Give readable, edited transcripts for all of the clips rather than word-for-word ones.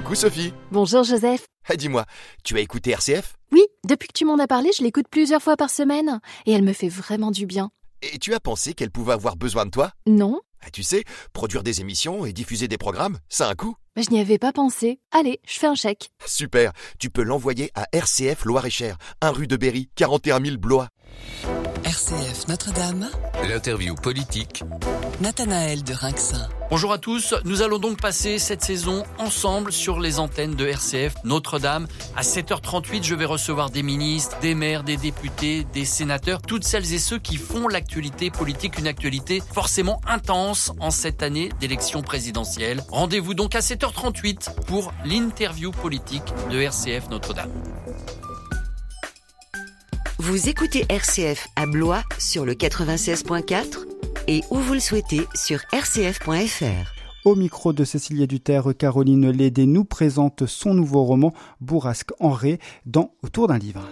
Coucou Sophie. Bonjour Joseph. Dis-moi, tu as écouté RCF ? Oui, depuis que tu m'en as parlé, je l'écoute plusieurs fois par semaine. Et elle me fait vraiment du bien. Et tu as pensé qu'elle pouvait avoir besoin de toi ? Non ? Tu sais, produire des émissions et diffuser des programmes, ça a un coût. Je n'y avais pas pensé. Allez, je fais un chèque. Super, tu peux l'envoyer à RCF Loir-et-Cher, 1 rue de Berry, 41 000 Blois. RCF Notre-Dame. L'interview politique. Nathanaël de Rinxin. Bonjour à tous, nous allons donc passer cette saison ensemble sur les antennes de RCF Notre-Dame. À 7h38, je vais recevoir des ministres, des maires, des députés, des sénateurs, toutes celles et ceux qui font l'actualité politique, une actualité forcément intense en cette année d'élection présidentielle. Rendez-vous donc à 7h38 pour l'interview politique de RCF Notre-Dame. Vous écoutez RCF à Blois sur le 96.4 et où vous le souhaitez sur rcf.fr. Au micro de Cécilia Duterre, Caroline Lédé nous présente son nouveau roman Bourrasque en Ré dans Autour d'un livre.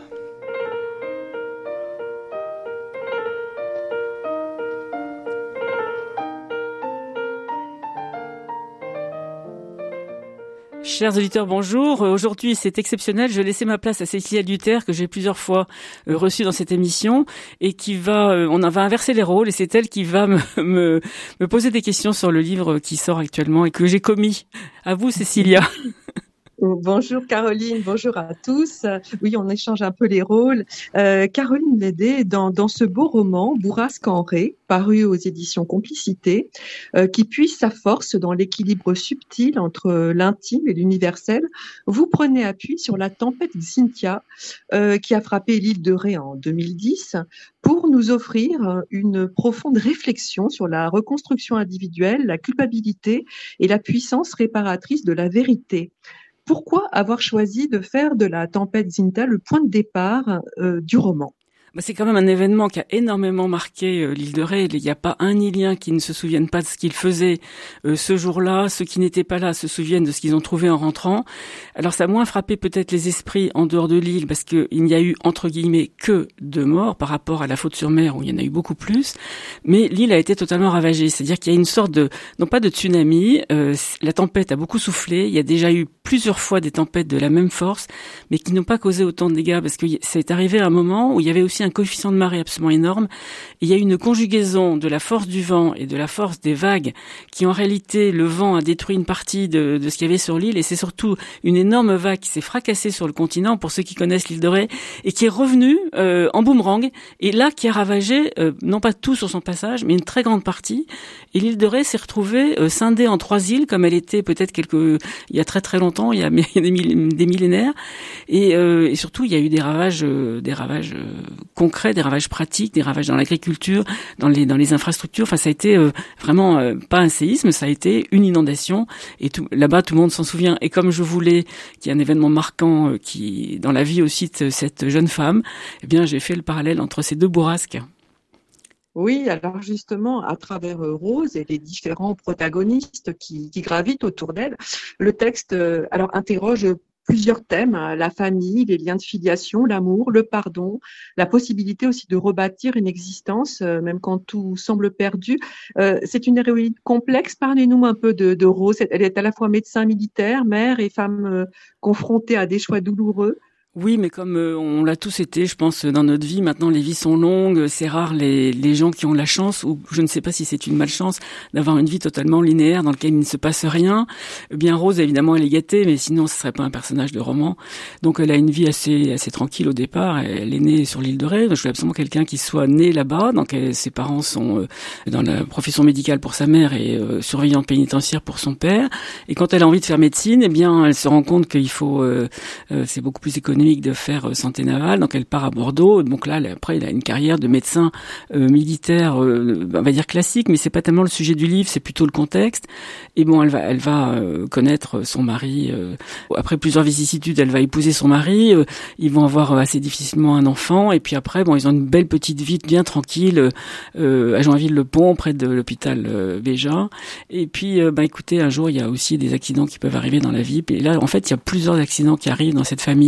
Chers auditeurs, bonjour. Aujourd'hui, c'est exceptionnel. Je laissais ma place à Cécilia Duterre, que j'ai plusieurs fois reçue dans cette émission, et on va inverser les rôles, et c'est elle qui va me poser des questions sur le livre qui sort actuellement et que j'ai commis. À vous, Cécilia. Bonjour Caroline, bonjour à tous. Oui, on échange un peu les rôles. Caroline Lédé, dans ce beau roman, Bourrasque en Ré, paru aux éditions Complicité, qui puise sa force dans l'équilibre subtil entre l'intime et l'universel, vous prenez appui sur la tempête Xynthia, qui a frappé l'île de Ré en 2010, pour nous offrir une profonde réflexion sur la reconstruction individuelle, la culpabilité et la puissance réparatrice de la vérité. Pourquoi avoir choisi de faire de la tempête Xynthia le point de départ du roman ? C'est quand même un événement qui a énormément marqué l'île de Ré. Il n'y a pas un Îlien qui ne se souvienne pas de ce qu'il faisait ce jour-là. Ceux qui n'étaient pas là se souviennent de ce qu'ils ont trouvé en rentrant. Alors ça a moins frappé peut-être les esprits en dehors de l'île parce qu'il n'y a eu entre guillemets que 2 morts par rapport à la Faute-sur-Mer où il y en a eu beaucoup plus. Mais l'île a été totalement ravagée. C'est-à-dire qu'il y a une sorte de, non pas de tsunami, la tempête a beaucoup soufflé. Il y a déjà eu plusieurs fois des tempêtes de la même force, mais qui n'ont pas causé autant de dégâts parce que c'est arrivé à un moment où il y avait aussi un coefficient de marée absolument énorme. Il y a eu une conjugaison de la force du vent et de la force des vagues qui, en réalité, le vent a détruit une partie de ce qu'il y avait sur l'île et c'est surtout une énorme vague qui s'est fracassée sur le continent, pour ceux qui connaissent l'île de Ré, et qui est revenue en boomerang et là qui a ravagé, non pas tout sur son passage, mais une très grande partie. Et l'île de Ré s'est retrouvée scindée en 3 îles, comme elle était peut-être il y a très très longtemps, il y a des millénaires. Et surtout, il y a eu des ravages concrets, des ravages pratiques, des ravages dans l'agriculture, dans les infrastructures. Enfin, ça a été vraiment pas un séisme, ça a été une inondation. Et là-bas, tout le monde s'en souvient. Et comme je voulais qu'il y ait un événement marquant qui dans la vie aussi de cette jeune femme, eh bien, j'ai fait le parallèle entre ces 2 bourrasques. Oui, alors justement, à travers Rose et les différents protagonistes qui gravitent autour d'elle, le texte interroge plusieurs thèmes, la famille, les liens de filiation, l'amour, le pardon, la possibilité aussi de rebâtir une existence, même quand tout semble perdu. C'est une héroïne complexe. Parlez-nous un peu de Rose. Elle est à la fois médecin militaire, mère et femme confrontée à des choix douloureux. Oui, mais comme on l'a tous été, je pense, dans notre vie, maintenant les vies sont longues, c'est rare les gens qui ont la chance, ou je ne sais pas si c'est une malchance, d'avoir une vie totalement linéaire dans laquelle il ne se passe rien. Bien Rose, évidemment, elle est gâtée, mais sinon ce serait pas un personnage de roman. Donc elle a une vie assez tranquille au départ, elle est née sur l'île de Ré, donc je veux absolument quelqu'un qui soit né là-bas, donc ses parents sont dans la profession médicale pour sa mère et surveillante pénitentiaire pour son père, et quand elle a envie de faire médecine, eh bien elle se rend compte qu'il faut, c'est beaucoup plus économique de faire santé navale, donc elle part à Bordeaux. Donc là, après, il a une carrière de médecin militaire, on va dire classique, mais c'est pas tellement le sujet du livre, c'est plutôt le contexte. Et bon, elle va connaître son mari. Après plusieurs vicissitudes, elle va épouser son mari. Ils vont avoir assez difficilement un enfant. Et puis après, bon, ils ont une belle petite vie bien tranquille à Joinville-le-Pont, près de l'hôpital Béja. Et puis, écoutez, un jour, il y a aussi des accidents qui peuvent arriver dans la vie. Et là, en fait, il y a plusieurs accidents qui arrivent dans cette famille.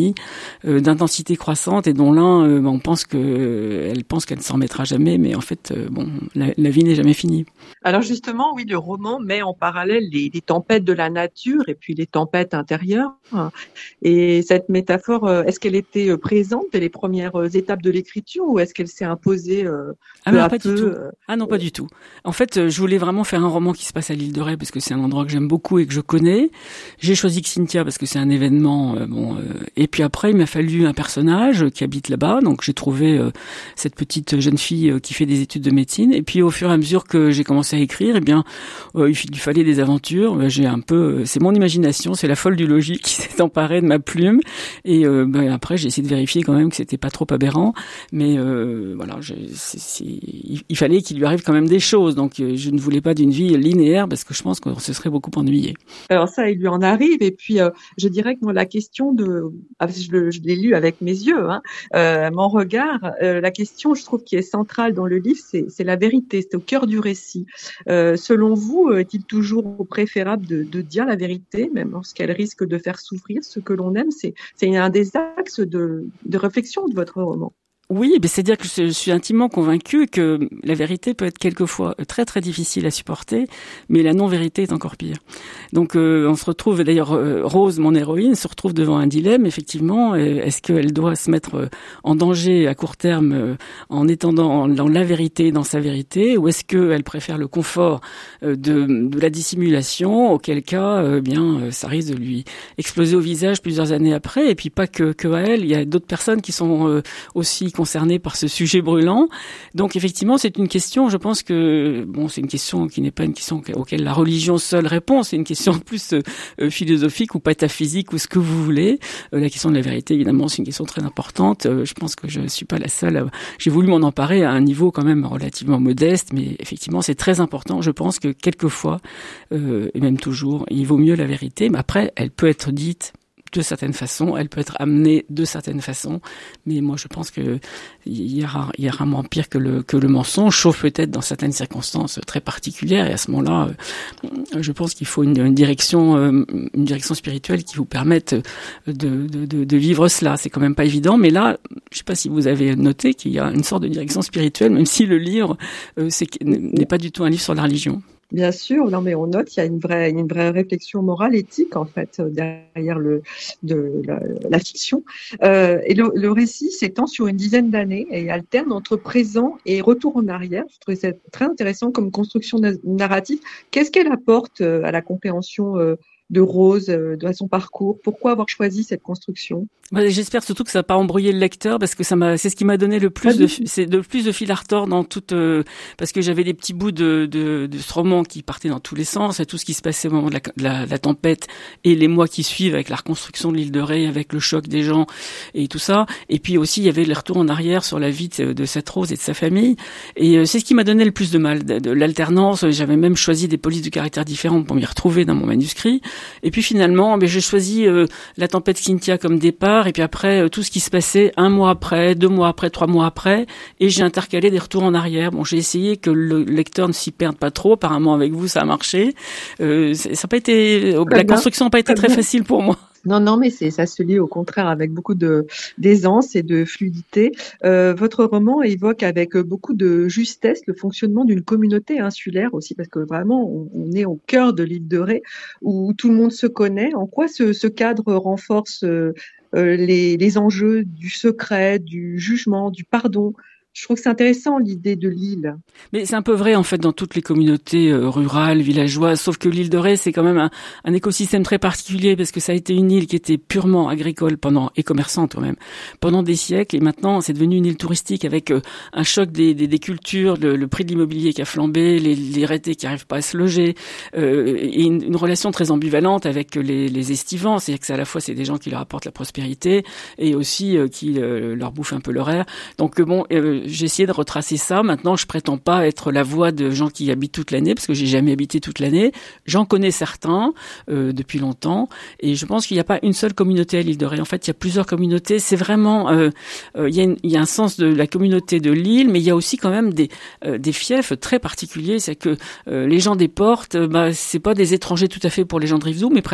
d'intensité croissante et dont l'un, on pense qu'elle ne s'en remettra jamais, mais en fait, la vie n'est jamais finie. Alors justement, oui, le roman met en parallèle les tempêtes de la nature et puis les tempêtes intérieures. Et cette métaphore, est-ce qu'elle était présente dès les premières étapes de l'écriture ou est-ce qu'elle s'est imposée peu à peu? Ah non, pas du tout. En fait, je voulais vraiment faire un roman qui se passe à l'île de Ré parce que c'est un endroit que j'aime beaucoup et que je connais. J'ai choisi Xynthia parce que c'est un événement. Et puis après, il m'a fallu un personnage qui habite là-bas. Donc j'ai trouvé cette petite jeune fille qui fait des études de médecine. Et puis au fur et à mesure que j'ai commencé à écrire, il fallait des aventures. C'est mon imagination, c'est la folle du logis qui s'est emparée de ma plume. Et après, j'ai essayé de vérifier quand même que c'était pas trop aberrant. Mais il fallait qu'il lui arrive quand même des choses. Donc je ne voulais pas d'une vie linéaire parce que je pense qu'on se serait beaucoup ennuyé. Alors ça, il lui en arrive. Et puis je dirais que moi, la question je l'ai lu avec mes yeux, mon regard, la question, je trouve, qui est centrale dans le livre, c'est la vérité. C'est au cœur du récit. Selon vous, est-il toujours préférable de dire la vérité, même lorsqu'elle risque de faire souffrir ce que l'on aime? C'est un des axes de réflexion de votre roman. Oui, c'est-à-dire que je suis intimement convaincue que la vérité peut être quelquefois très très difficile à supporter, mais la non-vérité est encore pire. Donc on se retrouve, d'ailleurs Rose, mon héroïne, se retrouve devant un dilemme, effectivement. Est-ce qu'elle doit se mettre en danger à court terme en étant dans la vérité, dans sa vérité, ou est-ce qu'elle préfère le confort de la dissimulation, auquel cas ça risque de lui exploser au visage plusieurs années après, et puis pas que à elle, il y a d'autres personnes qui sont aussi concernés par ce sujet brûlant. Donc effectivement, c'est une question, je pense que c'est une question qui n'est pas une question auquel la religion seule répond, c'est une question plus philosophique ou métaphysique ou ce que vous voulez. La question de la vérité, évidemment, c'est une question très importante. Je pense que je suis pas la seule. J'ai voulu m'en emparer à un niveau quand même relativement modeste, mais effectivement, c'est très important. Je pense que quelquefois, et même toujours, il vaut mieux la vérité, mais après, elle peut être dite de certaines façons, elle peut être amenée de certaines façons, mais moi je pense que il y a rarement pire que le mensonge, sauf peut-être dans certaines circonstances très particulières, et à ce moment-là, je pense qu'il faut une direction spirituelle qui vous permette de vivre cela. C'est quand même pas évident, mais là, je sais pas si vous avez noté qu'il y a une sorte de direction spirituelle, même si le livre n'est pas du tout un livre sur la religion. Bien sûr, non mais on note, il y a une vraie réflexion morale, éthique en fait derrière la fiction. Et le récit s'étend sur une dizaine d'années et alterne entre présent et retour en arrière. Je trouvais ça très intéressant comme construction narrative. Qu'est-ce qu'elle apporte à la compréhension de Rose, de son parcours? Pourquoi avoir choisi cette construction? J'espère surtout que ça va pas embrouiller le lecteur, parce que c'est ce qui m'a donné le plus de fil à retordre dans toute, parce que j'avais des petits bouts de ce roman qui partaient dans tous les sens, et tout ce qui se passait au moment de la tempête et les mois qui suivent avec la reconstruction de l'île de Ré, avec le choc des gens et tout ça. Et puis aussi, il y avait les retours en arrière sur la vie de cette Rose et de sa famille. Et c'est ce qui m'a donné le plus de mal, de l'alternance. J'avais même choisi des polices de caractère différentes pour m'y retrouver dans mon manuscrit. Et puis finalement, j'ai choisi la tempête Xynthia comme départ, et puis après tout ce qui se passait 1 mois après, 2 mois après, 3 mois après, et j'ai intercalé des retours en arrière. J'ai essayé que le lecteur ne s'y perde pas trop. Apparemment avec vous ça a marché. Ça n'a pas été, la construction n'a pas été très facile pour moi. Non, mais ça se lit au contraire avec beaucoup d'aisance et de fluidité. Votre roman évoque avec beaucoup de justesse le fonctionnement d'une communauté insulaire aussi, parce que vraiment, on est au cœur de l'île de Ré, où tout le monde se connaît. En quoi ce cadre renforce les enjeux du secret, du jugement, du pardon? Je trouve que c'est intéressant, l'idée de l'île. Mais c'est un peu vrai, en fait, dans toutes les communautés rurales, villageoises, sauf que l'île de Ré, c'est quand même un écosystème très particulier, parce que ça a été une île qui était purement agricole et commerçante quand même, pendant des siècles, et maintenant, c'est devenu une île touristique avec un choc des cultures, le prix de l'immobilier qui a flambé, les retraités qui n'arrivent pas à se loger, et une relation très ambivalente avec les estivants, c'est-à-dire que c'est à la fois, c'est des gens qui leur apportent la prospérité, et aussi qui leur bouffent un peu l'horaire. Donc j'ai essayé de retracer ça. Maintenant, je prétends pas être la voix de gens qui habitent toute l'année, parce que j'ai jamais habité toute l'année. J'en connais certains depuis longtemps, et je pense qu'il n'y a pas une seule communauté à l'île de Ré. En fait, il y a plusieurs communautés. C'est vraiment, il y a un sens de la communauté de l'île, mais il y a aussi quand même des fiefs très particuliers. C'est que les gens des portes, c'est pas des étrangers tout à fait pour les gens de Rivedoux, mais presque.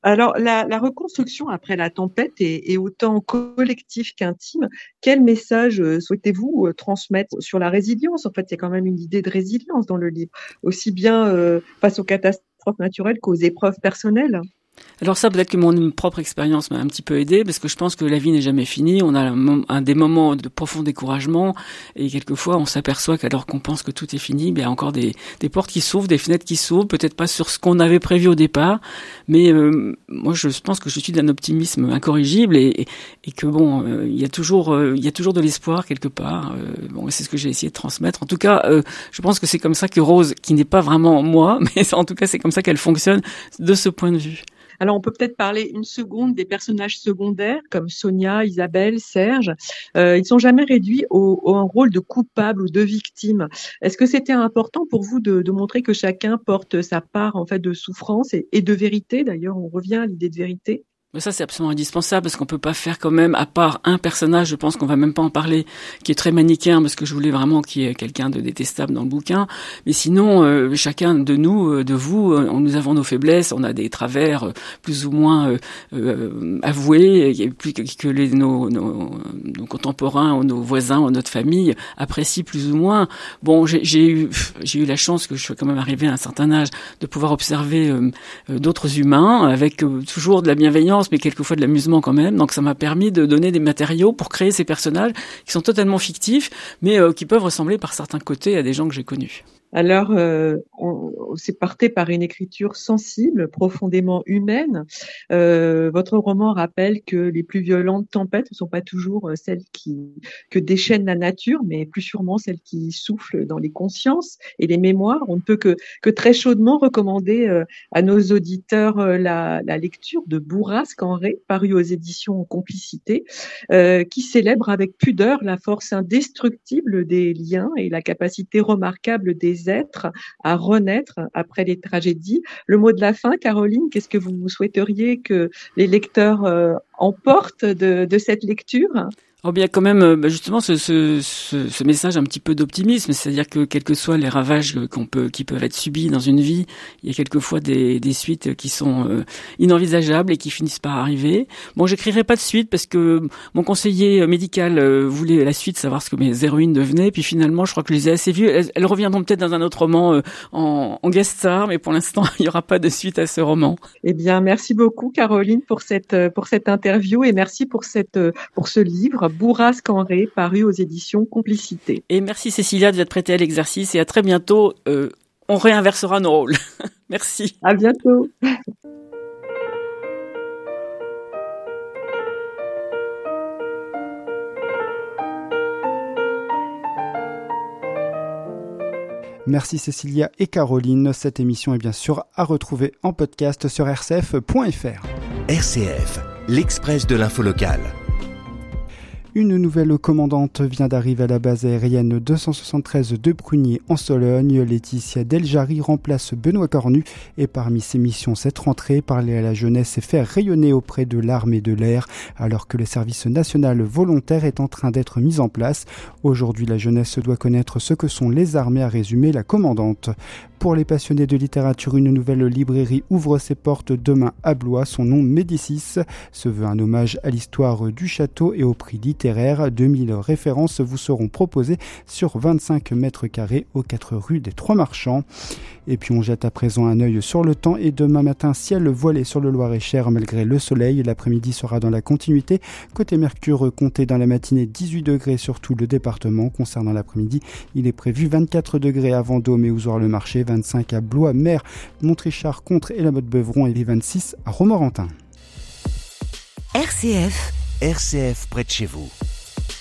Alors, la reconstruction après la tempête est autant collective qu'intime. Quel message souhaitez-vous transmettre sur la résilience? En fait, il y a quand même une idée de résilience dans le livre, aussi bien face aux catastrophes naturelles qu'aux épreuves personnelles. Alors ça, peut-être que mon propre expérience m'a un petit peu aidé, parce que je pense que la vie n'est jamais finie. On a des moments de profond découragement, et quelquefois on s'aperçoit qu'alors qu'on pense que tout est fini, il y a encore des portes qui s'ouvrent, des fenêtres qui s'ouvrent, peut-être pas sur ce qu'on avait prévu au départ, mais moi je pense que je suis d'un optimisme incorrigible, et que bon, il y a toujours de l'espoir quelque part. Bon, c'est ce que j'ai essayé de transmettre. En tout cas, je pense que c'est comme ça que Rose, qui n'est pas vraiment moi, mais en tout cas c'est comme ça qu'elle fonctionne de ce point de vue. Alors, on peut peut-être parler une seconde des personnages secondaires comme Sonia, Isabelle, Serge. Ils sont jamais réduits au un rôle de coupable ou de victime. Est-ce que c'était important pour vous de montrer que chacun porte sa part en fait de souffrance et de vérité? D'ailleurs, on revient à l'idée de vérité. Mais ça, c'est absolument indispensable, parce qu'on peut pas faire quand même, à part un personnage, je pense qu'on va même pas en parler, qui est très manichéen, parce que je voulais vraiment qu'il y ait quelqu'un de détestable dans le bouquin. Mais sinon, chacun de nous, de vous, nous avons nos faiblesses, on a des travers plus ou moins avoués, plus que nos contemporains ou nos voisins ou notre famille apprécient plus ou moins. Bon, j'ai eu la chance que je sois quand même arrivé à un certain âge de pouvoir observer d'autres humains avec toujours de la bienveillance, mais quelquefois de l'amusement quand même. Donc ça m'a permis de donner des matériaux pour créer ces personnages qui sont totalement fictifs, mais qui peuvent ressembler par certains côtés à des gens que j'ai connus. Alors, on s'est parté par une écriture sensible, profondément humaine. Votre roman rappelle que les plus violentes tempêtes ne sont pas toujours celles que déchaînent la nature, mais plus sûrement celles qui soufflent dans les consciences et les mémoires. On ne peut que très chaudement recommander à nos auditeurs la lecture de Bourrasque en Ré, paru aux éditions Complicité, qui célèbre avec pudeur la force indestructible des liens et la capacité remarquable des êtres à renaître après les tragédies. Le mot de la fin, Caroline, qu'est-ce que vous souhaiteriez que les lecteurs emportent de cette lecture ? Oh bien, quand même, justement, ce message un petit peu d'optimisme, c'est-à-dire que quels que soient les ravages qui peuvent être subis dans une vie, il y a quelquefois des suites qui sont inenvisageables et qui finissent par arriver. Bon, j'écrirai pas de suite parce que mon conseiller médical voulait la suite, savoir ce que mes héroïnes devenaient, puis finalement, je crois que je les ai assez vues. Elles reviendront peut-être dans un autre roman en guest star, mais pour l'instant, il y aura pas de suite à ce roman. Eh bien, merci beaucoup, Caroline, pour cette interview, et merci pour ce livre. Bourrasque en Ré, paru aux éditions Complicité. Et merci Cécilia de vous être prêtée à l'exercice, et à très bientôt. On réinversera nos rôles. Merci. À bientôt. Merci Cécilia et Caroline. Cette émission est bien sûr à retrouver en podcast sur rcf.fr. RCF, l'Express de l'info locale. Une nouvelle commandante vient d'arriver à la base aérienne 273 de Prunier en Sologne. Laetitia Deljari remplace Benoît Cornu, et parmi ses missions cette rentrée, parler à la jeunesse et faire rayonner auprès de l'armée de l'air, alors que le service national volontaire est en train d'être mis en place. Aujourd'hui, la jeunesse doit connaître ce que sont les armées, a résumé la commandante. Pour les passionnés de littérature, une nouvelle librairie ouvre ses portes demain à Blois, son nom Médicis. Se veut un hommage à l'histoire du château et au prix littéraire. 2000 références vous seront proposées sur 25 mètres carrés aux 4 rues des Trois Marchands. Et puis on jette à présent un œil sur le temps, et demain matin, ciel voilé sur le Loir-et-Cher malgré le soleil. L'après-midi sera dans la continuité. Côté Mercure, comptez dans la matinée 18 degrés sur tout le département. Concernant l'après-midi, il est prévu 24 degrés à Vendôme et Ouzouar-le-Marché, 25 à Blois, Mer, Montrichard, Contre et la Motte-Beuvron, et les 26 à Romorantin. RCF RCF près de chez vous.